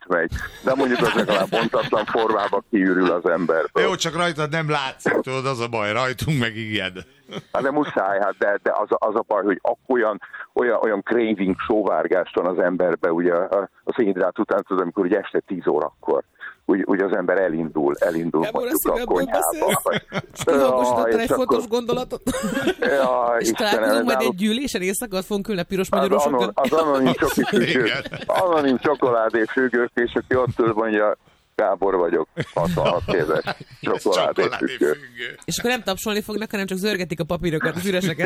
megy. De mondjuk az legalább bontatlan formába kiürül az emberből. Jó, csak rajtad nem látszik, tudod, az a baj, rajtunk meg igen. Hát de muszáj, de az a baj, hogy olyan craving, sóvárgást van az emberbe, ugye a szénhidrát után, tudod, amikor ugye este 10 órakor. Úgy az ember elindul mondjuk a konyhába. Kihangosítottál egy fontos gondolatot? És találkozunk majd egy gyűlésen, éjszakát fogunk ülni a piros-magyarosokkal? Az anonim csokoládéfüggők, és aki ott ül, mondja, Gábor vagyok, 66 éves csokoládéfüggő. És akkor nem tapsolni fognak, hanem csak zörgetik a papírokat, az üreseket.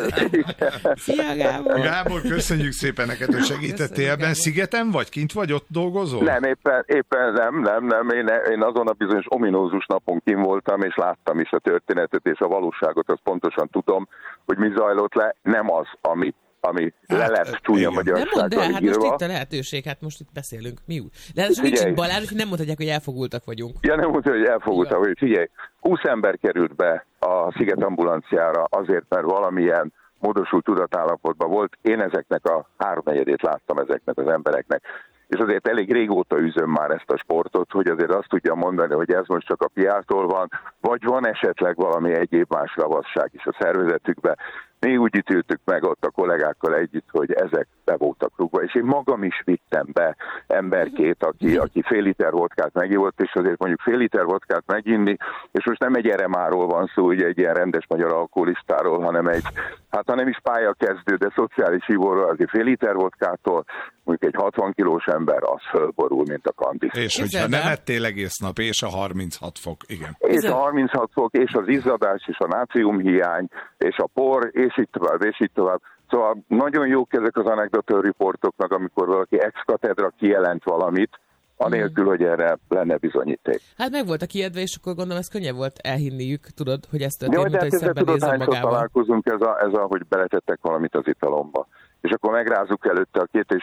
Szia, Gábor! Gábor, köszönjük szépen neked, hogy segítettél ebben. Szigeten vagy? Kint vagy? Ott dolgozol? Nem, éppen nem. Én azon a bizonyos ominózus napon kint voltam, és láttam is a történetet, és a valóságot, azt pontosan tudom, hogy mi zajlott le. Nem az, ami le lett csúnya magyarsággal írva. Hát most itt a lehetőség, hát most itt beszélünk. Mi úgy? De hát nincs itt Balázs, hogy nem mondhatják, hogy elfogultak vagyunk. Ja, nem mondta, hogy elfogultak vagyunk. Figyelj, 20 ember került be a Sziget ambulanciára azért, mert valamilyen módosult tudatállapotban volt. Én ezeknek a 3/4-ét láttam ezeknek az embereknek. És azért elég régóta üzöm már ezt a sportot, hogy azért azt tudjam mondani, hogy ez most csak a PR-tól van, vagy van esetleg valami egyéb más ravasság is a szervezetükben. Mi úgy ítéltük meg ott a kollégákkal együtt, hogy ezek be voltak rúgva, és én magam is vittem be emberkét, aki fél liter vodkát megivott, és azért mondjuk fél liter vodkát meginni, és most nem egy eremáról van szó, ugye egy ilyen rendes magyar alkoholistáról, hanem ha nem is pályakezdő, de szociális ivóról, azért fél liter vodkától, mondjuk egy 60 kilós ember, az fölborul, mint a kandis. És hogyha nem ettél egész nap, és a 36 fok, igen. És a 36 fok, és az izzadás, és a nátriumhiány, és a por, és így tovább. Szóval nagyon jók ezek az anekdotál riportoknak, amikor valaki ex-katedra kijelent valamit, anélkül, hogy erre lenne bizonyíték. Hát meg volt a kijedve, és akkor gondolom, ez könnyebb volt elhinniük, tudod, hogy ezt történt, mint hogy szembenézem magával. Találkozunk ez a, hogy beletettek valamit az italomba. És akkor megrázzuk előtte a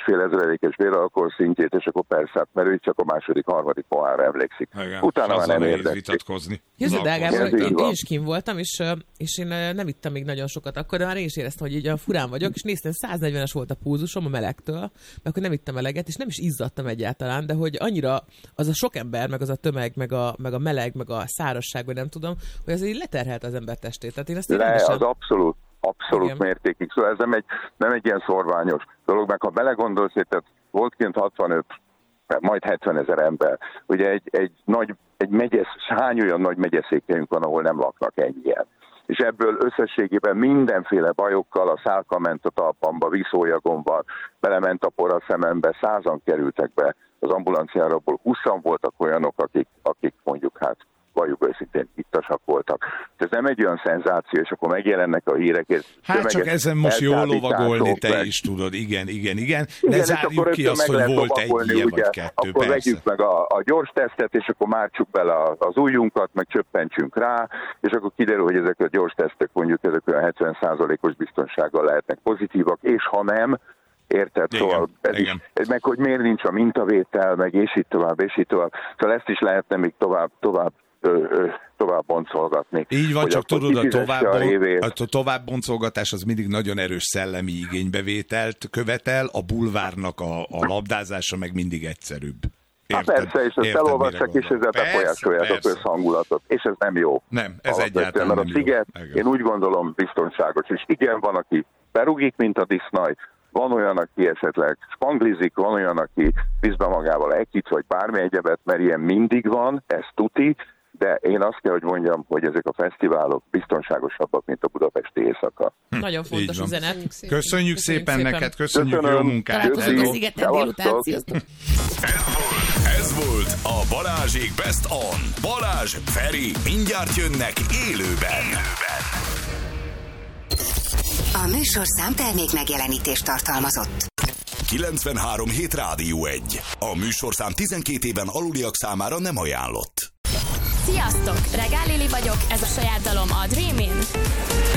2500 béralkohol szintjét, és akkor persze, mert ő csak a második, harmadik pohárra emlékszik. Igen, utána már nem érdeklik. Képzeld el, Gábor, én is kim voltam, és én nem ittam még nagyon sokat akkor, de már én is éreztem, hogy így a furán vagyok, és néztem, 140-es volt a pulzusom a melegtől, mert akkor nem ittam eleget, és nem is izzadtam egyáltalán, de hogy annyira az a sok ember, meg az a tömeg, meg a meleg, meg a szárazság, vagy nem tudom, hogy az így leterhelt az ember testét. Tehát én ezt az abszolút mértékig. Szóval ez nem egy ilyen szorványos dolog, meg ha belegondolsz, tehát volt kint 65, majd 70 000 ember. Ugye hány olyan nagy megyeszékhelyünk van, ahol nem laknak ennyien. És ebből összességében mindenféle bajokkal, a szálka ment a talpamba, vízólyagon van, belement a por a szemembe, 100-an kerültek be az ambulanciára, abból 20-an voltak olyanok, akik mondjuk valljuk őszintén ittasak voltak. Ez nem egy olyan szenzáció, és akkor megjelennek a hírek. Hát csak ezen most jól lovagolni, te is tudod, igen. Ne zárjuk ki azt, hogy volt egy ilyen vagy kettő, akkor persze. vegyük meg a gyors tesztet, és akkor mártsuk bele az ujjunkat, meg csöppentsünk rá, és akkor kiderül, hogy ezek a gyors tesztek mondjuk ezek olyan 70%-os biztonsággal lehetnek pozitívak, és ha nem, érted? Igen, szóval ez meg hogy miért nincs a mintavétel, meg és így tovább. Szóval ezt is lehetne még tovább boncolgatni. Így van, csak tudod, a tovább boncolgatás az mindig nagyon erős szellemi igénybevételt követel, a bulvárnak a labdázása meg mindig egyszerűbb. Persze, és ezt elolvassak, és ezzel befolyásolják a közhangulatot. És ez nem jó. Nem, ez egyáltalán nem jó. Mert a sziget, én úgy gondolom, biztonságos. És igen, van, aki berugik, mint a disznaj, van olyan, aki esetleg spanglizik, van olyan, aki visz be magával ekit, vagy bármi egyebet, mert ilyen mindig van, ez tuti, de én azt kell, hogy mondjam, hogy ezek a fesztiválok biztonságosabbak, mint a budapesti éjszaka. Nagyon fontos üzenet. Köszönjük szépen neked, köszönjük jó munkát. Találkozunk a Szigeten délután, sziasztok! Ez volt a Balázsék Best On. Balázs, Feri, mindjárt jönnek élőben. A műsorszám termék megjelenítést tartalmazott. 93.7 Rádió 1. A műsorszám 12 éven aluliak számára nem ajánlott. Sziasztok! Regál Lili vagyok, ez a saját dalom a Dreamin'.